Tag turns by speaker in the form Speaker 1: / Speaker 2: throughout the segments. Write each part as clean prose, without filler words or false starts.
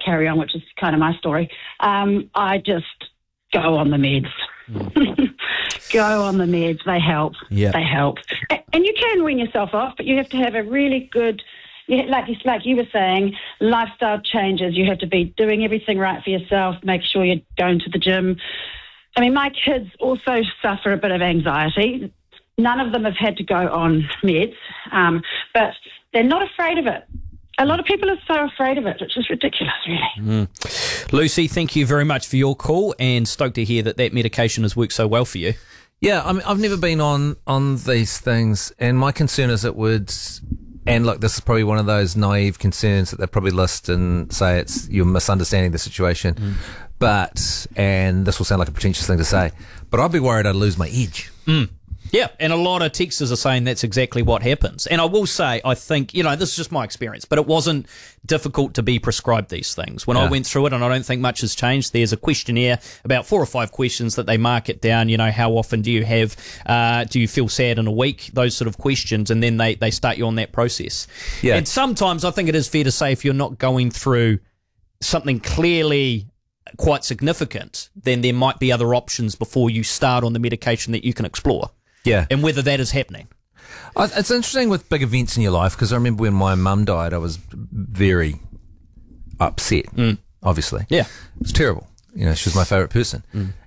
Speaker 1: carry on, which is kind of my story, I just go on the meds. Go on the meds. They help.
Speaker 2: Yeah.
Speaker 1: They help. And you can wean yourself off, but you have to have a really good, like you were saying, lifestyle changes. You have to be doing everything right for yourself, make sure you're going to the gym. I mean, my kids also suffer a bit of anxiety. None of them have had to go on meds, but they're not afraid of it. A lot of people are so afraid of it. It's just ridiculous, really.
Speaker 2: Lucy, thank you very much for your call, and stoked to hear that medication has worked so well for you.
Speaker 3: Yeah, I mean, I've never been on these things, and my concern is it would, and look, this is probably one of those naive concerns that they probably list and say it's you're misunderstanding the situation, and this will sound like a pretentious thing to say, but I'd be worried I'd lose my edge.
Speaker 2: Yeah, and a lot of texters are saying that's exactly what happens. And I will say, I think, this is just my experience, but it wasn't difficult to be prescribed these things. When I went through it, and I don't think much has changed, there's a questionnaire, about 4 or 5 questions that they mark it down, how often do you have, do you feel sad in a week, those sort of questions, and then they start you on that process. Yeah. And sometimes I think it is fair to say if you're not going through something clearly quite significant, then there might be other options before you start on the medication that you can explore.
Speaker 3: Yeah.
Speaker 2: And whether that is happening.
Speaker 3: It's interesting with big events in your life, because I remember when my mum died, I was very upset, obviously.
Speaker 2: Yeah.
Speaker 3: It's terrible. She was my favourite person.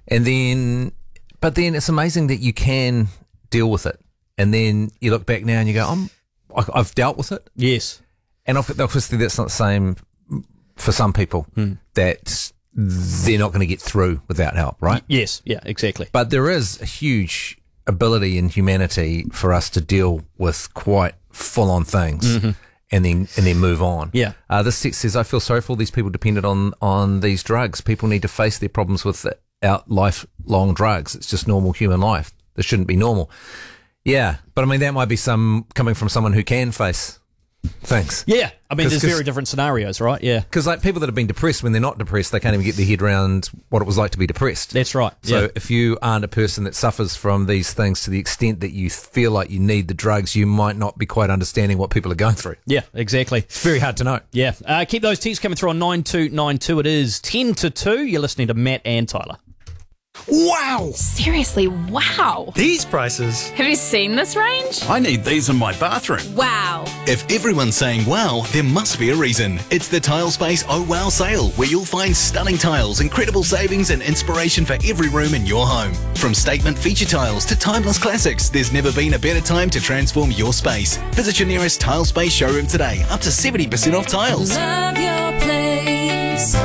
Speaker 3: But then it's amazing that you can deal with it. And then you look back now and you go, I've dealt with it.
Speaker 2: Yes.
Speaker 3: And obviously that's not the same for some people, that they're not going to get through without help, right?
Speaker 2: Yes. Yeah, exactly.
Speaker 3: But there is a huge ability in humanity for us to deal with quite full-on things and then move on.
Speaker 2: Yeah.
Speaker 3: This text says, I feel sorry for all these people dependent on these drugs. People need to face their problems without lifelong drugs. It's just normal human life. This shouldn't be normal. Yeah, but I mean, that might be coming from someone who can face things.
Speaker 2: Yeah, I mean, there's very different scenarios, right? Yeah.
Speaker 3: Because people that have been depressed, when they're not depressed, they can't even get their head around what it was like to be depressed.
Speaker 2: That's right.
Speaker 3: So if you aren't a person that suffers from these things to the extent that you feel like you need the drugs, you might not be quite understanding what people are going through.
Speaker 2: Yeah, exactly.
Speaker 3: It's very hard to know.
Speaker 2: Yeah. Keep those texts coming through on 9292. It is 10 to 2. You're listening to Matt and Tyler.
Speaker 4: Wow!
Speaker 5: Seriously, wow!
Speaker 4: These prices.
Speaker 5: Have you seen this range?
Speaker 4: I need these in my bathroom.
Speaker 5: Wow!
Speaker 6: If everyone's saying wow, there must be a reason. It's the Tilespace Oh Wow sale, where you'll find stunning tiles, incredible savings and inspiration for every room in your home. From statement feature tiles to timeless classics, there's never been a better time to transform your space. Visit your nearest Tilespace showroom today, up to 70% off tiles.
Speaker 7: Love your place.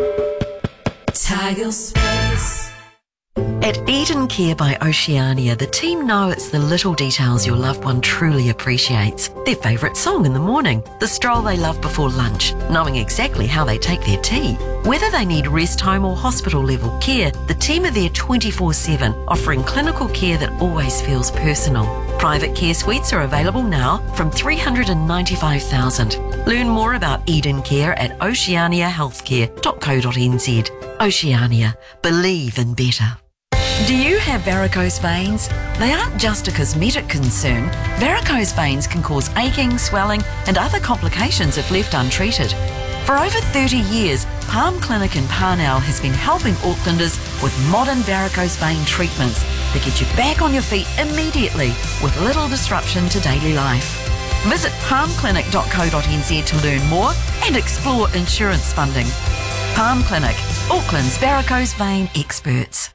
Speaker 7: Tilespace.
Speaker 8: At Eden Care by Oceania, the team know it's the little details your loved one truly appreciates. Their favourite song in the morning, the stroll they love before lunch, knowing exactly how they take their tea. Whether they need rest home or hospital level care, the team are there 24/7, offering clinical care that always feels personal. Private care suites are available now from $395,000. Learn more about Eden Care at oceaniahealthcare.co.nz. Oceania, believe in better. Do you have varicose veins? They aren't just a cosmetic concern. Varicose veins can cause aching, swelling and other complications if left untreated. For over 30 years, Palm Clinic in Parnell has been helping Aucklanders with modern varicose vein treatments that get you back on your feet immediately with little disruption to daily life. Visit palmclinic.co.nz to learn more and explore insurance funding. Palm Clinic, Auckland's varicose vein experts.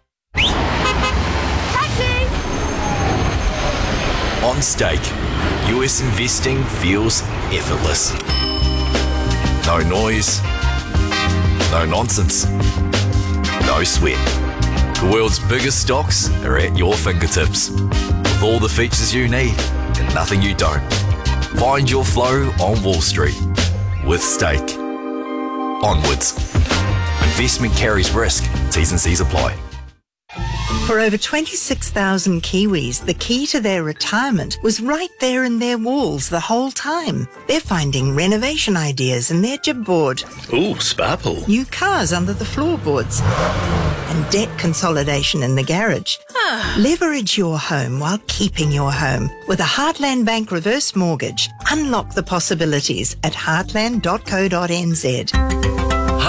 Speaker 5: Taxi!
Speaker 6: On Stake, US investing feels effortless. No noise, no nonsense, no sweat. The world's biggest stocks are at your fingertips, with all the features you need and nothing you don't. Find your flow on Wall Street with Stake. Onwards. Investment carries risk. T's and C's apply.
Speaker 9: For over 26,000 Kiwis, the key to their retirement was right there in their walls the whole time. They're finding renovation ideas in their Jibboard.
Speaker 4: Ooh, sparkle.
Speaker 9: New cars under the floorboards. And debt consolidation in the garage. Leverage your home while keeping your home. With a Heartland Bank reverse mortgage, unlock the possibilities at heartland.co.nz.